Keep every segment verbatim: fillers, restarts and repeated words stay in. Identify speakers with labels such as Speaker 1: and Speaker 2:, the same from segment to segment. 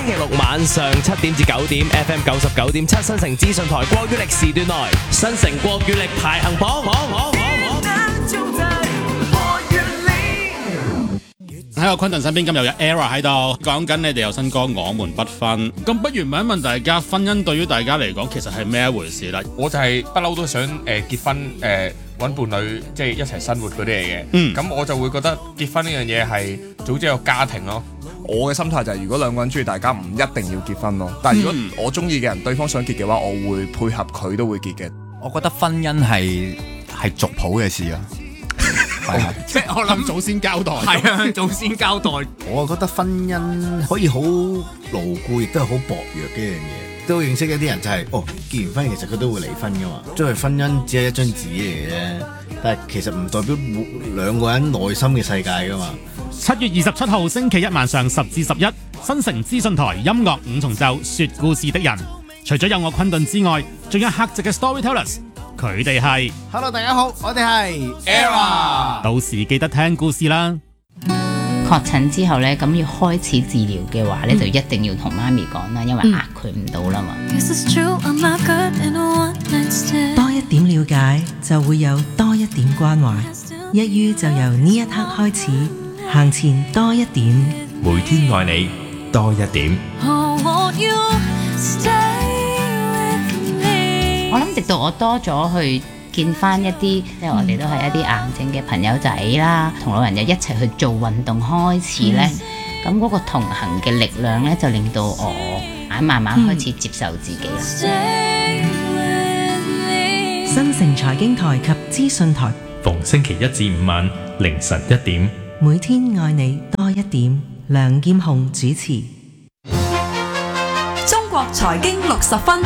Speaker 1: 星期六晚上七點至九點 F M 九十九點七新城資訊台國語力時段內，新城國語力排行榜。
Speaker 2: 喺我昆頓身邊，今日有 Era 喺度，講緊你哋有新歌《我們不分》。咁不如問一問大家，婚姻對於大家嚟講，其實係咩一回事啦？
Speaker 3: 我就係不嬲都想誒、呃、結婚誒。呃揾伴侶即係一齊生活嗰啲嘢嘅，咁、嗯、我就會覺得結婚呢樣嘢係組織一個家庭咯。
Speaker 4: 我嘅心態就係如果兩個人中意大家，唔一定要結婚咯。但係如果我中意嘅人，對方想結嘅話，我會配合佢都會結嘅。
Speaker 5: 我覺得婚姻係係族譜嘅事啊，係啊，
Speaker 2: 即係我諗祖先交代，
Speaker 5: 係啊，祖先交代。
Speaker 6: 我覺得婚姻可以好牢固，亦都係好薄弱嘅一樣嘢。都認識一啲人就係、是、哦，結完婚其實佢都會離婚噶嘛，因為婚姻只係一張紙嚟嘅啫，但係其實唔代表兩個人內心嘅世界噶嘛。
Speaker 2: 七月二十七號星期一晚上十至十一，新城資訊台音樂五重奏說故事的人，除咗有我昆頓之外，仲有客席嘅 Storytellers， 佢哋係
Speaker 6: Hello 大家好，我哋係 Era，
Speaker 2: 到時記得聽故事啦。
Speaker 7: 確診之後咧，咁要開始治療嘅話咧，就一定要同媽咪講啦，因為壓佢唔到啦嘛。
Speaker 8: 多一點了解，就會有多一點關懷。一於就由呢一刻開始，行前多一點，
Speaker 9: 每天愛你多一點。
Speaker 7: 我諗直到我多咗去見翻一啲，即係我哋都係一啲癌症嘅朋友仔啦，同老人家一齊去做運動開始咧，咁嗰、嗯、個同行嘅力量咧，就令到我慢慢開始接受自己啦。
Speaker 8: 嗯、新城財經台及資訊台，
Speaker 9: 逢星期一至五晚凌晨一點，
Speaker 8: 每天愛你多一點。梁劍虹主持。
Speaker 10: 中國財經六十分。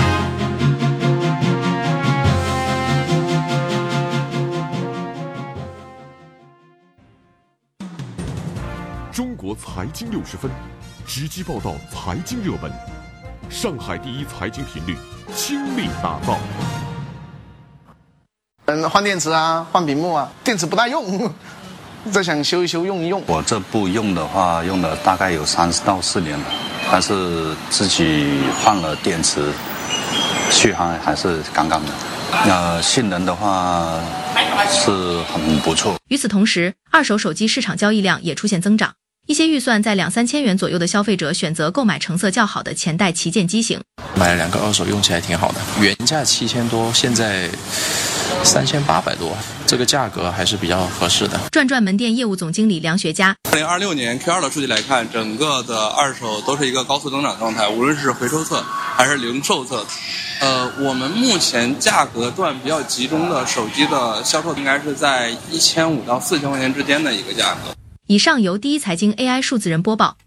Speaker 11: 中国财经六十分，直击报道财经热门，上海第一财经频率倾力打造。
Speaker 12: 嗯，换电池啊，换屏幕啊，电池不大用，再想修一修用一用。
Speaker 13: 我这部用的话，用了大概有三到四年了，但是自己换了电池，续航还是杠杠的。呃，性能的话是很不错。
Speaker 14: 与此同时，二手手机市场交易量也出现增长。一些预算在两三千元左右的消费者选择购买成色较好的前代旗舰机型。
Speaker 15: 买了两个二手，用起来挺好的，原价七千多，现在三千八百多，这个价格还是比较合适的。
Speaker 14: 转转门店业务总经理梁学佳，
Speaker 16: 二零二六年 Q 二 的数据来看，整个的二手都是一个高速增长状态，无论是回收侧还是零售侧。呃，我们目前价格段比较集中的手机的销售应该是在一千五到四千块钱之间的一个价格。
Speaker 14: 以上由第一财经 A I 数字人播报。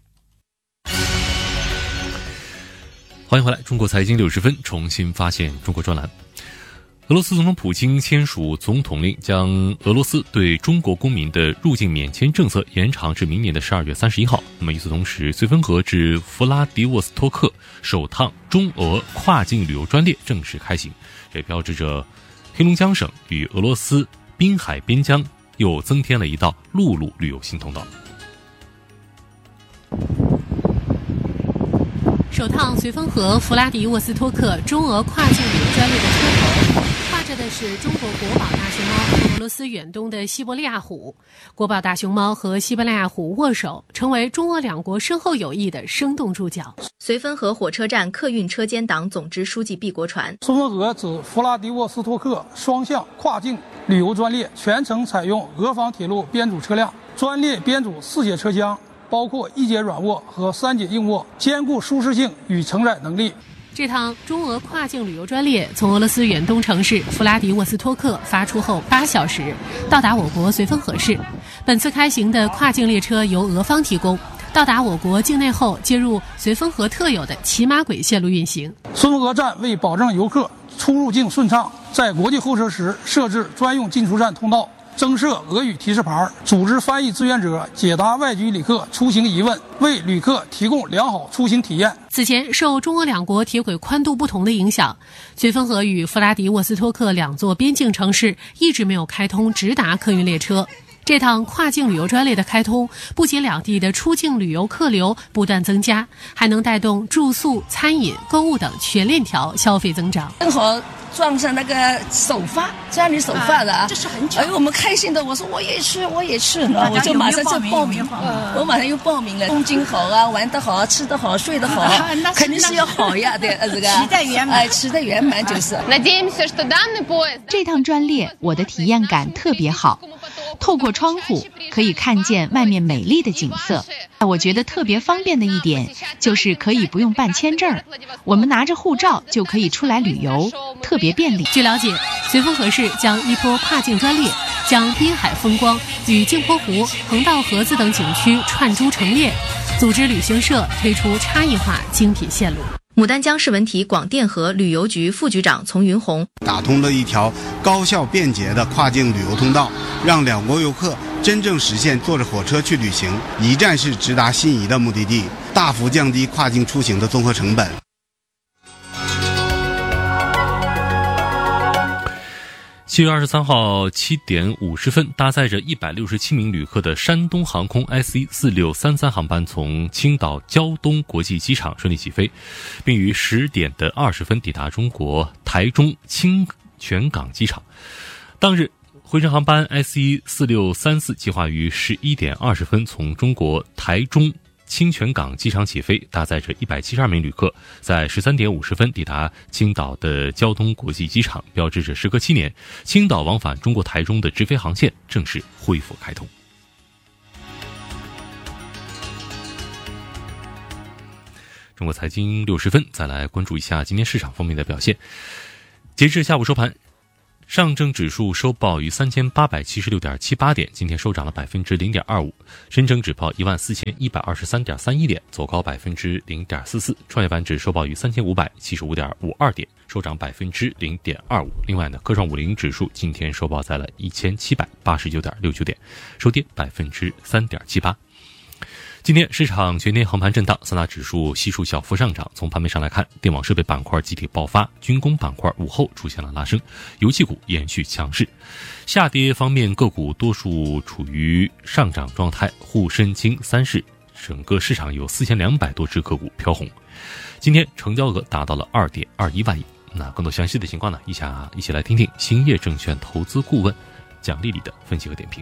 Speaker 17: 欢迎回来，中国财经六十分，重新发现中国专栏。俄罗斯总统普京签署总统令，将俄罗斯对中国公民的入境免签政策延长至明年的十二月三十一号。那么与此同时，绥芬河至弗拉迪沃斯托克首趟中俄跨境旅游专列正式开行，这标志着黑龙江省与俄罗斯滨海边疆又增添了一道陆路旅游新通道。
Speaker 18: 首趟绥芬河弗拉迪沃斯托克中俄跨境旅游专列的车头画着的是中国国宝大熊猫和俄罗斯远东的西伯利亚虎。国宝大熊猫和西伯利亚虎握手，成为中俄两国深厚友谊的生动注脚。
Speaker 14: 绥芬河火车站客运车间党总支书记毕国传，
Speaker 19: 绥芬河至弗拉迪沃斯托克双向跨境旅游专列全程采用俄方铁路编组车辆，专列编组四节车厢，包括一节软卧和三节硬卧，兼顾舒适性与承载能力。
Speaker 18: 这趟中俄跨境旅游专列从俄罗斯远东城市弗拉迪沃斯托克发出后八小时到达我国绥芬河市。本次开行的跨境列车由俄方提供，到达我国境内后接入绥芬河特有的骑马轨线路运行。
Speaker 19: 绥芬河站为保证游客出入境顺畅，在国际候车时设置专用进出站通道，增设俄语提示牌，组织翻译志愿者解答外籍旅客出行疑问，为旅客提供良好出行体验。
Speaker 18: 此前，受中俄两国铁轨宽度不同的影响，绥芬河与弗拉迪沃斯托克两座边境城市一直没有开通直达客运列车。 这趟跨境旅游专列的开通，不仅两地的出境旅游客流不断增加，还能带动住宿、餐饮、购物等全链条消费增长。
Speaker 20: 正好撞上那个首发，家里首发的啊，
Speaker 21: 这是很巧。
Speaker 20: 哎呦，我们开心的，我说我也去，我也去，然后我就马上就报名，我马上又报名了。风景好啊，玩得好，吃得好，睡得好，肯定是要好呀，对，呃，这个
Speaker 21: 期待圆满，
Speaker 20: 哎，期待圆满就是。
Speaker 22: 这趟专列，我的体验感特别好。透过窗户可以看见外面美丽的景色。我觉得特别方便的一点就是可以不用办签证，我们拿着护照就可以出来旅游，特别便利。
Speaker 18: 据了解，随风合适将一波跨境专列将滨海风光与镜泊湖、横道河子等景区串珠成列，组织旅行社推出差异化精品线路。
Speaker 14: 牡丹江市文体广电和旅游局副局长丛云红
Speaker 23: 打通了一条高效便捷的跨境旅游通道，让两国游客真正实现坐着火车去旅行，一站式直达心仪的目的地，大幅降低跨境出行的综合成本。
Speaker 17: 七月二十三号七点五十分，搭载着一百六十七名旅客的山东航空 S 一四六三三航班从青岛胶东国际机场顺利起飞，并于十点的二十分抵达中国台中清泉港机场。当日回程航班 S 一四六三四计划于十一点二十分从中国台中清泉港机场起飞，搭载着一百七十二名旅客，在十三点五十分抵达青岛的胶东国际机场，标志着时隔七年，青岛往返中国台中的直飞航线正式恢复开通。中国财经六十分，再来关注一下今天市场方面的表现。截至下午收盘，上证指数收报于三千八百七十六点七八点，今天收涨了百分之零点二五。深成指报一万四千一百二十三点三一点，走高百分之零点四四。创业板指收报于三千五百七十五点五二点，收涨百分之零点二五。另外呢，科创五零指数今天收报在了一千七百八十九点六九点，收跌百分之三点七八。今天市场全天横盘震荡，三大指数悉数小幅上涨。从盘面上来看，电网设备板块集体爆发，军工板块午后出现了拉升，油气股延续强势。下跌方面，个股多数处于上涨状态，沪深京三市整个市场有四千两百多只个股飘红。今天成交额达到了二点二一万亿。那更多详细的情况呢，一下一起来听听兴业证券投资顾问蒋丽丽的分析和点评。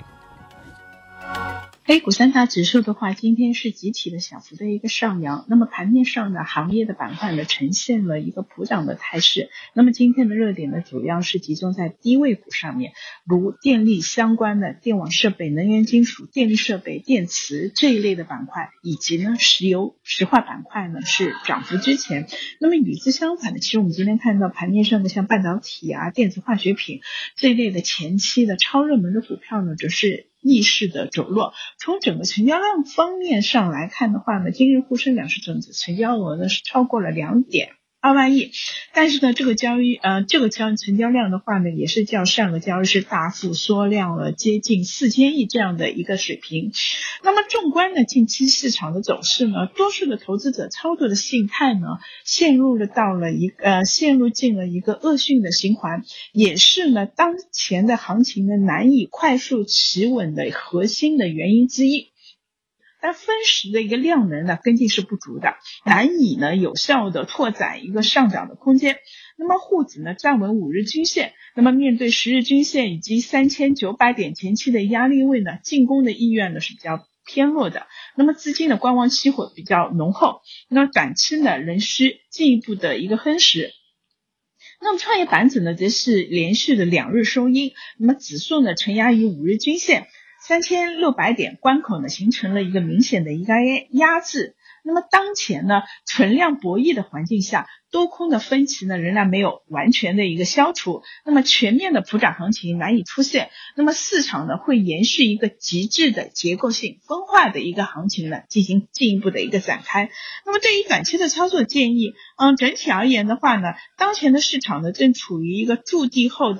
Speaker 24: A 股三大指数的话，今天是集体的小幅的一个上扬。那么盘面上呢，行业的板块呢呈现了一个普涨的态势。那么今天的热点呢，主要是集中在低位股上面，如电力相关的电网设备、能源金属、电力设备、电池这一类的板块，以及呢石油石化板块呢是涨幅居前。那么与之相反的，其实我们今天看到盘面上的像半导体啊、电子化学品这一类的前期的超热门的股票呢，则是逆势的走弱。从整个成交量方面上来看的话呢，今日沪深两市整体成交额呢是超过了两点二万亿，但是呢，这个交易呃，这个交易成交量的话呢，也是较上个交易日大幅缩量了接近四千亿这样的一个水平。那么纵观呢近期市场的走势呢，多数的投资者操作的心态呢，陷入了到了一个呃，陷入进了一个恶性的循环，也是呢当前的行情呢难以快速企稳的核心的原因之一。但分时的一个量能呢跟进是不足的，难以呢有效的拓展一个上涨的空间。那么沪指呢站稳五日均线，那么面对十日均线以及三千九百点前期的压力位呢，进攻的意愿呢是比较偏弱的。那么资金的观望期会比较浓厚，那么短期呢仍需进一步的一个分时。那么创业板指呢则是连续的两日收阴，那么指数呢承压于五日均线三千六百点关口呢，形成了一个明显的一个压制。那么当前呢，存量博弈的环境下，多空的分歧呢仍然没有完全的一个消除，那么全面的普涨行情难以出现。那么市场呢会延续一个极致的结构性分化的一个行情呢，进行进一步的一个展开。那么对于短期的操作建议，嗯，整体而言的话呢，当前的市场呢正处于一个筑底后的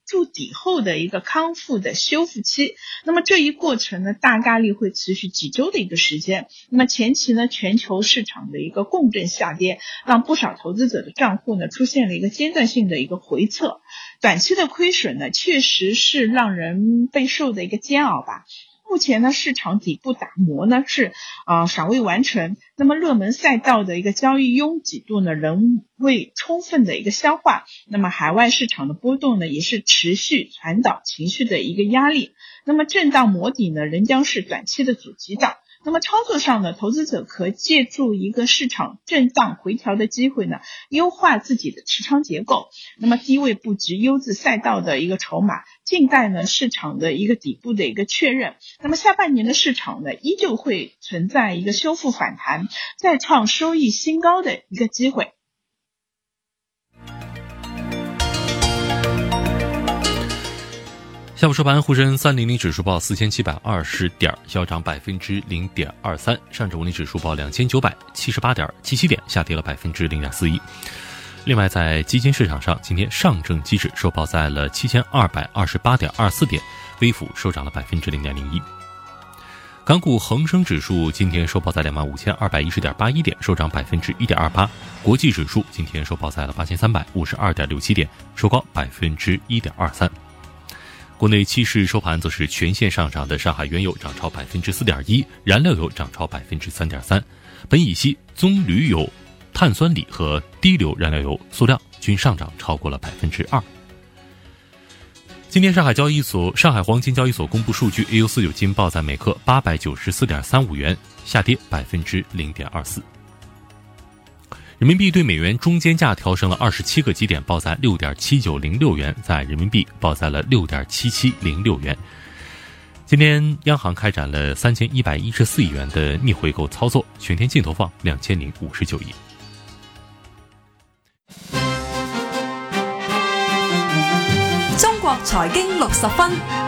Speaker 24: 筑底后的一个康复的修复期。那么这一过程呢，大概率会持续几周的一个时间。那么前期呢，全球市场的一个共振下跌，让不少投资者的账户呢出现了一个阶段性的一个回测，短期的亏损呢，确实是让人备受的一个煎熬吧。目前呢，市场底部打磨呢是啊、呃、尚未完成，那么热门赛道的一个交易拥挤度呢仍未充分的一个消化，那么海外市场的波动呢也是持续传导情绪的一个压力，那么震荡磨底呢仍将是短期的阻击档。那么操作上呢，投资者可借助一个市场震荡回调的机会呢，优化自己的持仓结构，那么低位布局优质赛道的一个筹码，静待呢市场的一个底部的一个确认。那么下半年的市场呢，依旧会存在一个修复反弹，再创收益新高的一个机会。
Speaker 17: 下午收盘，沪深三零零指数报四千七百二十点，小涨百分之零点二三；上证五零指数报两千九百七十八点七七点，下跌了百分之零点四一。另外，在基金市场上，今天上证期指收报在了七千二百二十八点二四点，微幅收涨了百分之零点零一。港股恒生指数今天收报在两万五千二百一十点八一点，收涨百分之一点二八。国际指数今天收报在了八千三百五十二点六七点，收高百分之一点二三。国内期市收盘则是全线上涨的，上海原油涨超百分之四点一，燃料油涨超百分之三点三，苯乙烯、棕榈油、碳酸锂和低硫燃料油、塑料均上涨超过了百分之二。今天上海交易所、上海黄金交易所公布数据 ，A 五 四九金报在每克八百九十四点三五元，下跌百分之零点二四。人民币对美元中间价调升了二十七个基点，报在六点七九零六元，在人民币报在了六点七七零六元。今天央行开展了三千一百一十四亿元的逆回购操作，全天净投放两千零五十九亿。
Speaker 10: 中国财经六十分。